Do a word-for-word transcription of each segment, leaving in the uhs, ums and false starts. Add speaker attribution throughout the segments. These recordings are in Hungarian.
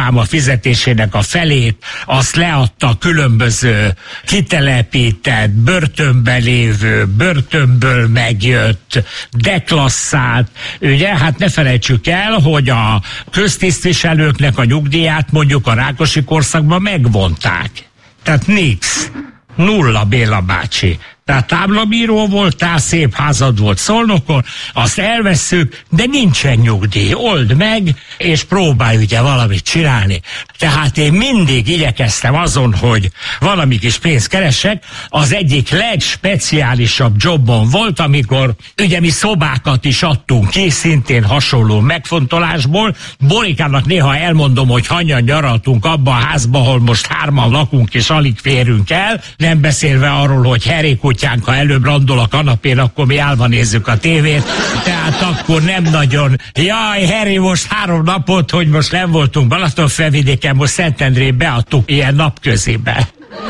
Speaker 1: apám a fizetésének a felét, azt leadta különböző kitelepített, börtönben lévő, börtönből megjött, deklasszált. Ugye, hát ne felejtsük el, hogy a köztisztviselőknek a nyugdíját mondjuk a Rákosi korszakban megvonták. Tehát nix. Nulla, Béla bácsi. Tehát táblabíró voltál, szép házad volt Szolnokon, azt elvesszük, de nincsen nyugdíj. Old meg, és próbálj ugye valamit csinálni. Tehát én mindig igyekeztem azon, hogy valami kis pénzt keresek. Az egyik legspeciálisabb jobbon volt, amikor ugye mi szobákat is adtunk ki, szintén hasonló megfontolásból. Borikának néha elmondom, hogy hanyan nyaraltunk abba a házba, ahol most hárman lakunk és alig férünk el, nem beszélve arról, hogy Harry kutyánk, ha előbb randol a kanapén, akkor mi állva nézzük a tévét, tehát akkor nem nagyon. Jaj, Harry, most három napot, hogy most nem voltunk Balatonfelvidéken, most Szentendrén beadtuk ilyen napközébe.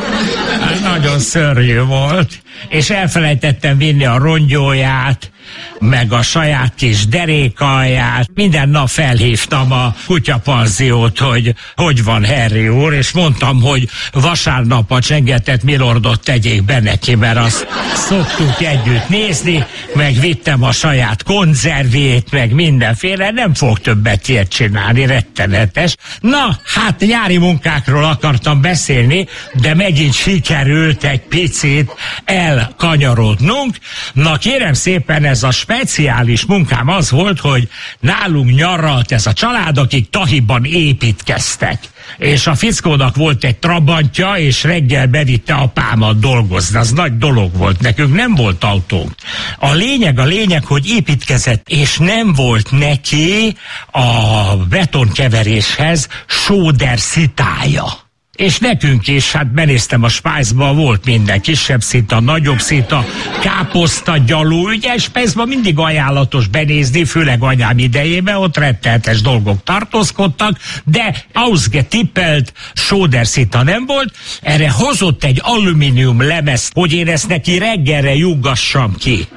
Speaker 1: Nagyon szörnyű volt, és elfelejtettem vinni a rongyóját, meg a saját kis derékalját. Minden nap felhívtam a kutyapanziót, hogy hogy van Harry úr, és mondtam, hogy vasárnap a Csengetett Milordot tegyék be neki, mert azt szoktuk együtt nézni, meg vittem a saját konzervét, meg mindenféle, nem fog többet ilyet csinálni, rettenetes. Na, hát nyári munkákról akartam beszélni, de megint sikerült egy picit elkanyarodnunk. Na kérem szépen, ez a speciális munkám az volt, hogy nálunk nyaralt ez a család, akik Tahiban építkeztek. És a fickónak volt egy trabantja, és reggel bevitte apámat dolgozni. Az nagy dolog volt. Nekünk nem volt autónk. A lényeg, a lényeg, hogy építkezett, és nem volt neki a betonkeveréshez sóderszitája. És nekünk is, hát benéztem a spájzba, volt minden, kisebb szita, nagyobb szita, káposzta, gyalú, ugye spájzban mindig ajánlatos benézni, főleg anyám idejében, ott rettenetes dolgok tartózkodtak, de ausgetippelt sóderszita nem volt, erre hozott egy alumínium lemezt, hogy én ezt neki reggelre juggassam ki.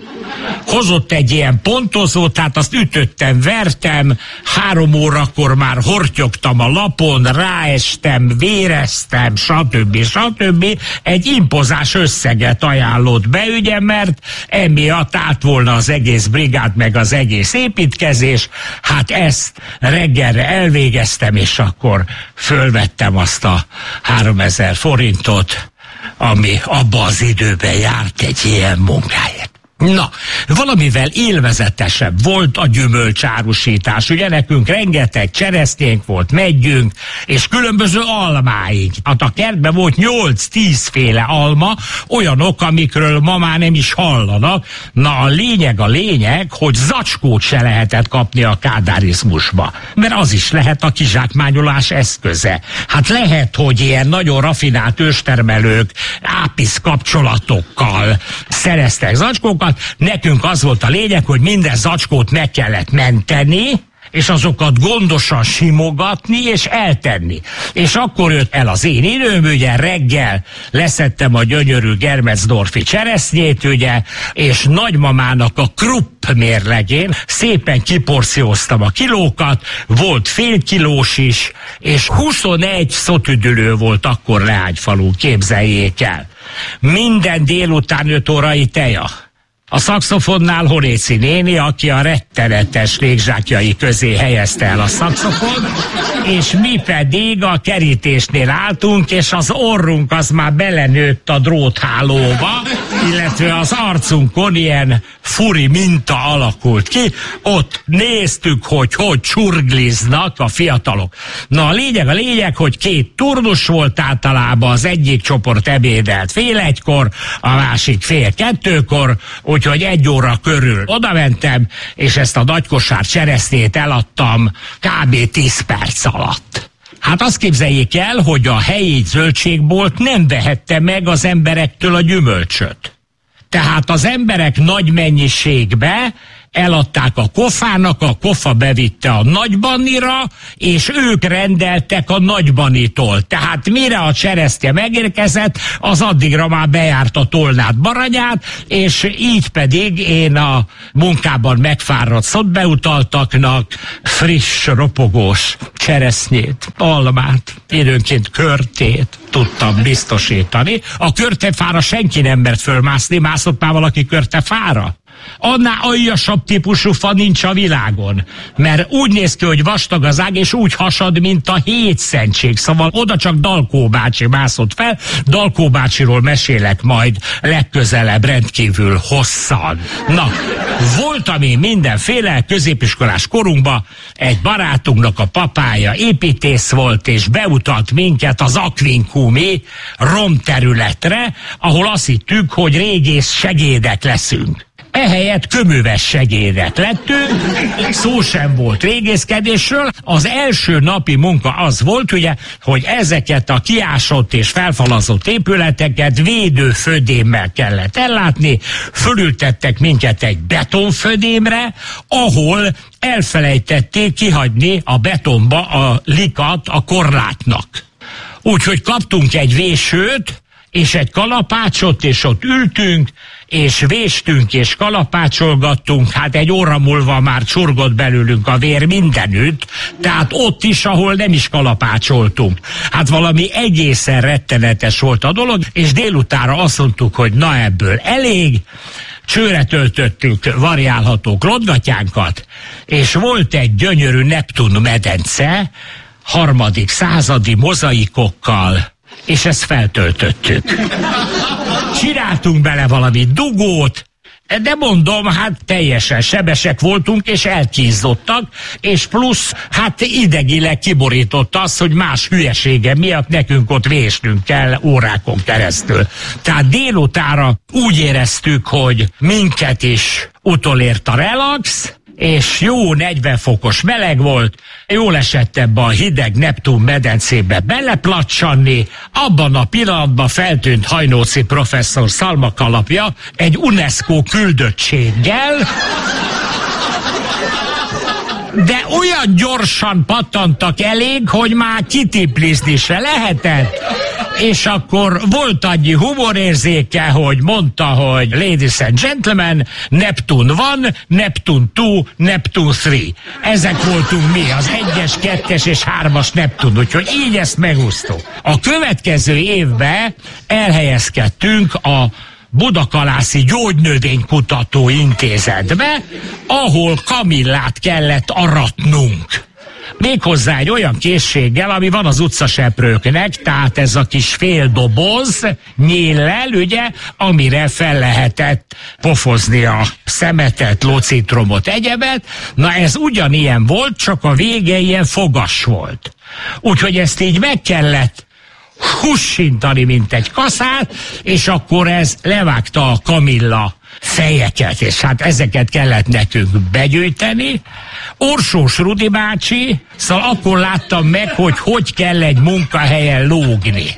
Speaker 1: Hozott egy ilyen pontozót, tehát azt ütöttem, vertem, három órakor már hortyogtam a lapon, ráestem, véreztem, stb. stb. Egy impozás összeget ajánlott be, ugye, mert emiatt állt volna az egész brigád, meg az egész építkezés. Hát ezt reggelre elvégeztem, és akkor fölvettem azt a háromezer forintot, ami abba az időben járt egy ilyen munkáért. Na, valamivel élvezetesebb volt a gyümölcsárusítás. Ugye nekünk rengeteg cseresznyénk volt, meggyünk, és különböző almáink. Hát a kertben volt nyolc-tíz féle alma, olyanok, amikről ma már nem is hallanak. Na, a lényeg a lényeg, hogy zacskót se lehetett kapni a kádárizmusba. Mert az is lehet a kizsákmányolás eszköze. Hát lehet, hogy ilyen nagyon rafinált őstermelők ápisz kapcsolatokkal szereztek zacskókat. Nekünk az volt a lényeg, hogy minden zacskót meg kellett menteni, és azokat gondosan simogatni és eltenni. És akkor jött el az én időm, ugye reggel leszettem a gyönyörű Germecdorfi cseresznyét, ugye, és nagymamának a Krupp mérlegén szépen kiporcióztam a kilókat, volt fél kilós is, és huszonegy szotüdülő volt akkor Leányfalun, képzeljék el. Minden délután öt órai teja. A szaxofonnál Horéci néni, aki a rettenetes légzsákjai közé helyezte el a szaxofon, és mi pedig a kerítésnél álltunk, és az orrunk az már belenőtt a dróthálóba, illetve az arcunkon ilyen furi minta alakult ki, ott néztük, hogy hogy csurgliznak a fiatalok. Na a lényeg a lényeg, hogy két turnus volt általában, az egyik csoport ebédelt fél egykor, a másik fél kettőkor, úgyhogy egy óra körül odamentem, és ezt a nagykosár cseresznyét eladtam kb. tíz perc alatt. Hát azt képzeljék el, hogy a helyi zöldségbolt nem vehette meg az emberektől a gyümölcsöt. Tehát az emberek nagy mennyiségbe eladták a Kofának, a Kofa bevitte a Nagybanira, és ők rendeltek a Nagybanitól. Tehát mire a cseresztje megérkezett, az addigra már bejárt a Tolnát Baranyát, és így pedig én a munkában megfáradt szotbeutaltaknak friss, ropogós cseresznyét, almát, időnként körtét tudtam biztosítani. A körtefára senki nem mert fölmászni, mászott már valaki körtefára? Annál aljasabb típusú fa nincs a világon, mert úgy néz ki, hogy vastag az ág, és úgy hasad, mint a hétszentség. Szóval oda csak Dalkó bácsi mászott fel. Dalkó bácsiról mesélek majd legközelebb rendkívül hosszan. Na, voltam én mindenféle középiskolás korunkban, egy barátunknak a papája építész volt, és beutalt minket az Aquincumi romterületre, ahol azt hittük, hogy régész segédek leszünk. Ehelyett köműves segédek lettünk, szó sem volt régészkedésről. Az első napi munka az volt, ugye, hogy ezeket a kiásott és felfalazott épületeket védőfödémmel kellett ellátni. Fölültettek minket egy betonfödémre, ahol elfelejtették kihagyni a betonba a likat a korlátnak. Úgyhogy kaptunk egy vésőt, és egy kalapácsot, és ott ültünk, és véstünk, és kalapácsolgattunk, hát egy óra múlva már csurgott belőlünk a vér mindenütt, tehát ott is, ahol nem is kalapácsoltunk. Hát valami egészen rettenetes volt a dolog, és délutára azt mondtuk, hogy na ebből elég, csőre töltöttük variálható klotgatyánkat, és volt egy gyönyörű Neptun medence, harmadik századi mozaikokkal, és ezt feltöltöttük. Csináltunk bele valami dugót, de mondom, hát teljesen sebesek voltunk, és elkízzottak, és plusz, hát idegileg kiborított az, hogy más hülyesége miatt nekünk ott vésnünk kell órákon keresztül. Tehát délutára úgy éreztük, hogy minket is utolért a relax, és jó negyven fokos meleg volt, jól esett ebbe a hideg Neptun medencébe beleplacsanni, abban a pillanatban feltűnt Hajnóci professzor szalmakalapja egy UNESCO küldöttséggel, de olyan gyorsan pattantak elég, hogy már kitiplizni se lehetett. És akkor volt annyi humorérzéke, hogy mondta, hogy ladies and gentlemen, Neptun one, Neptun two, Neptun three. Ezek voltunk mi, az egyes, kettes és hármas Neptun, úgyhogy így ezt megúsztuk. A következő évben elhelyezkedtünk a Budakalászi Gyógynövénykutató Intézetbe, ahol kamillát kellett aratnunk. Méghozzá egy olyan készséggel, ami van az utcaseprőknek, tehát ez a kis fél doboz nyéllel, ugye, amire fel lehetett pofozni a szemetet, lócitromot, egyebet. Na ez ugyanilyen volt, csak a vége ilyen fogas volt. Úgyhogy ezt így meg kellett hussintani, mint egy kaszát, és akkor ez levágta a kamilla fejeket, és hát ezeket kellett nekünk begyűjteni. Orsós Rudi bácsi, szóval akkor láttam meg, hogy hogy kell egy munkahelyen lógni.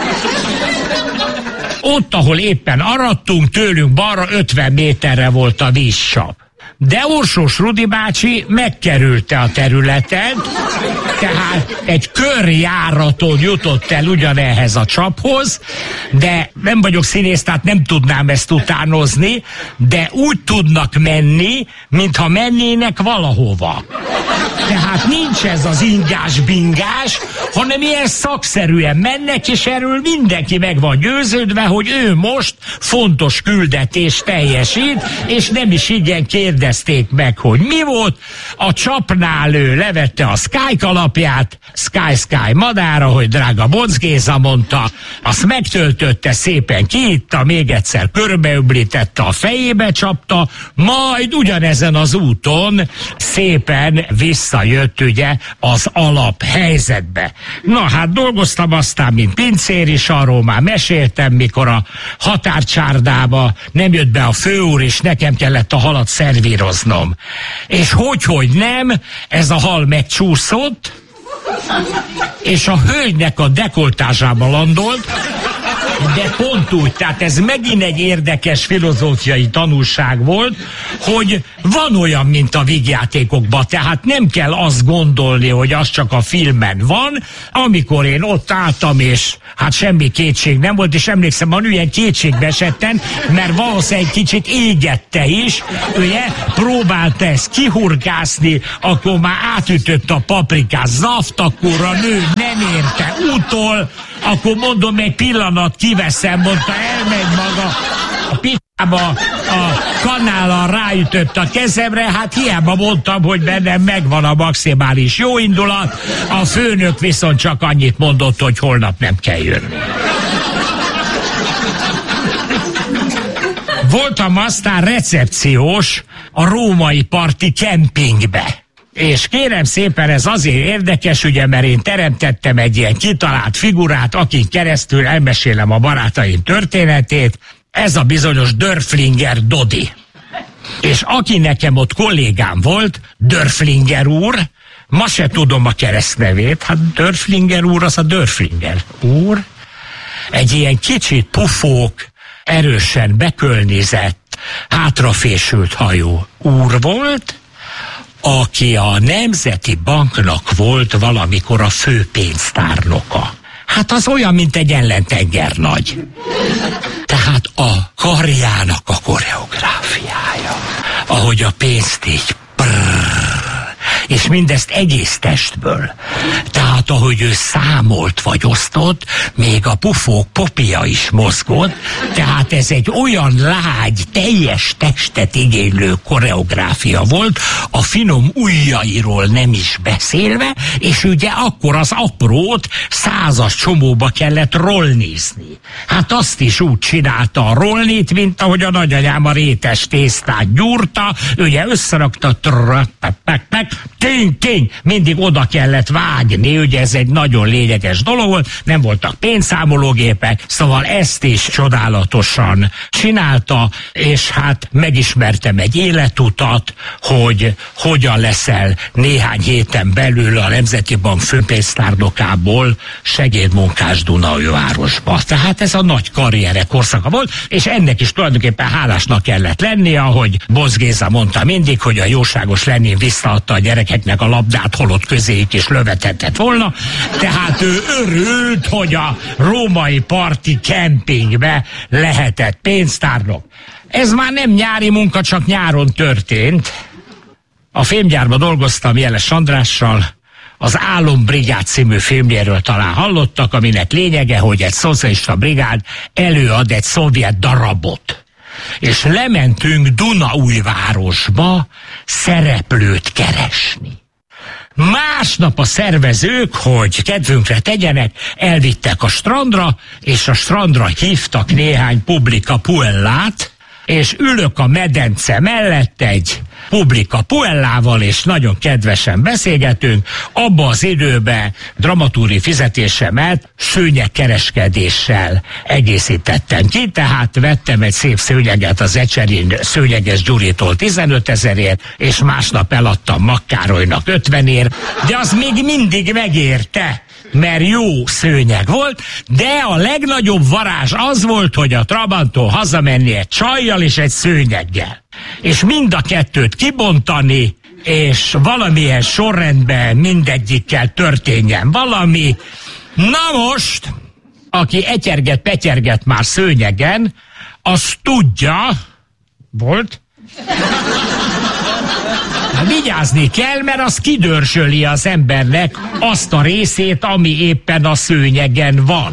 Speaker 1: Ott, ahol éppen arattunk, tőlünk balra ötven méterre volt a vízsap. De Orsós Rudi bácsi megkerülte a területet, tehát egy körjáraton jutott el ugyanehhez a csaphoz, de nem vagyok színész, tehát nem tudnám ezt utánozni, de úgy tudnak menni, mintha mennének valahova. Tehát nincs ez az ingás-bingás, hanem ilyen szakszerűen mennek, és erről mindenki meg van győződve, hogy ő most fontos küldetést teljesít, és nem is igen kérdezték meg, hogy mi volt. A csapnál ő levette a Sky kalapját, Sky Sky madára, hogy drága Bonc Géza mondta, azt megtöltötte, szépen kiitta, még egyszer körbeöblítette, a fejébe csapta, majd ugyanezen az úton szépen visszajött ugye az alaphelyzetbe. Na hát dolgoztam aztán, mint pincér is, arról már meséltem, mikor a határcsárdába nem jött be a főúr, és nekem kellett a halat szervíroznom. És hogy-hogy nem, ez a hal megcsúszott, és a hölgynek a dekoltázsába landolt, De pont úgy, tehát ez megint egy érdekes filozófiai tanulság volt, hogy van olyan, mint a vígjátékokban, tehát nem kell azt gondolni, hogy az csak a filmen van. Amikor én ott álltam, és hát semmi kétség nem volt, és emlékszem, van ilyen kétségbe esetten, mert valószínűleg egy kicsit égette is, ugye, próbálta ezt kihurgászni, akkor már átütött a paprikás zaft, akkor a nő nem érte utol, akkor mondom, egy pillanat kiveszem, mondta, elmegy maga a picsába, a kanállal ráütött a kezemre, hát hiába mondtam, hogy bennem megvan a maximális jóindulat, a főnök viszont csak annyit mondott, hogy holnap nem kell jönni. Voltam aztán recepciós a római parti kempingbe. És kérem szépen, ez azért érdekes, ugye, mert én teremtettem egy ilyen kitalált figurát, akin keresztül elmesélem a barátaim történetét, ez a bizonyos Dörflinger Dodi. És aki nekem ott kollégám volt, Dörflinger úr, ma se tudom a keresztnevét, hát Dörflinger úr, az a Dörflinger úr, egy ilyen kicsit pufók, erősen bekölnizett, hátrafésült hajú úr volt, aki a Nemzeti Banknak volt valamikor a főpénztárnoka. Hát az olyan, mint egy ellentengernagy. Tehát a karjának a koreográfiája, ahogy a pénzt így prrrr, és mindezt egész testből. Tehát ahogy ő számolt vagy osztott, még a pufók popia is mozgott, tehát ez egy olyan lágy, teljes testet igénylő koreográfia volt, a finom ujjairól nem is beszélve, és ugye akkor az aprót százas csomóba kellett rollnizni. Hát azt is úgy csinálta a rollnit, mint ahogy a nagyanyám a rétes tésztát gyúrta, ugye összerakta, tény, tény, mindig oda kellett vágni, ugye ez egy nagyon lényeges dolog volt, nem voltak pénzszámológépek, szóval ezt is csodálatosan csinálta, és hát megismertem egy életutat, hogy hogyan leszel néhány héten belül a Nemzeti Bank főpénztárnokából segédmunkás Dunaújvárosba. Tehát ez a nagy karriere korszaka volt, és ennek is tulajdonképpen hálásnak kellett lennie, ahogy Bosz Géza mondta mindig, hogy a jóságos Lenin visszaadta a gyerekeknek a labdát, holott közéjük is lövethetett volna, tehát ő örült, hogy a római parti kempingbe lehetett pénztárnok. Ez már nem nyári munka, csak nyáron történt. A filmgyárban dolgoztam Jeles Andrással, az Álombrigád című filmjéről talán hallottak, aminek lényege, hogy egy szocialista brigád előad egy szovjet darabot. És lementünk Dunaújvárosba szereplőt keresni. Másnap a szervezők, hogy kedvünkre tegyenek, elvittek a strandra, és a strandra hívtak néhány publika puellát, és ülök a medence mellett egy publika puellával, és nagyon kedvesen beszélgetünk. Abba az időben dramatúri fizetésemet szőnyegkereskedéssel egészítettem ki, tehát vettem egy szép szőnyeget az Ecserin Szőnyeges Gyuritól tizenöt ezerért, és másnap eladtam Makkárolynak ötvenért, de az még mindig megérte, mert jó szőnyeg volt, de a legnagyobb varázs az volt, hogy a Trabantól hazamenni egy csajjal és egy szőnyeggel. És mind a kettőt kibontani, és valamilyen sorrendben mindegyikkel történjen valami. Na most, aki etyerget-petyerget már szőnyegen, az tudja, volt, vigyázni kell, mert az kidörzsöli az embernek azt a részét, ami éppen a szőnyegen van.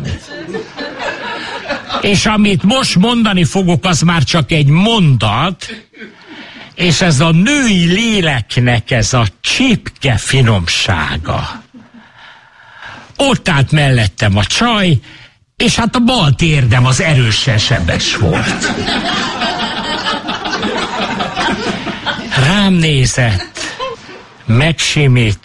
Speaker 1: És amit most mondani fogok, az már csak egy mondat, és ez a női léleknek ez a csipke finomsága. Ott állt mellettem a csaj, és hát a bal térdem az erősen sebes volt. Rám nézett,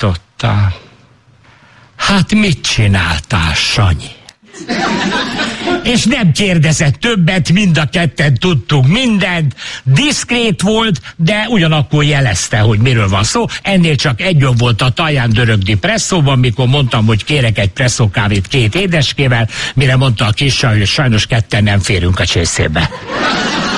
Speaker 1: megsimította. Hát mit csináltál, Sanyi? és nem kérdezett többet, mind a ketten tudtunk mindent, diszkrét volt, de ugyanakkor jelezte, hogy miről van szó. Ennél csak egy jobb volt a Taján dörögdi presszóban, mikor mondtam, hogy kérek egy presszókávét két édeskével, mire mondta a kis, hogy sajnos ketten nem férünk a csészébe.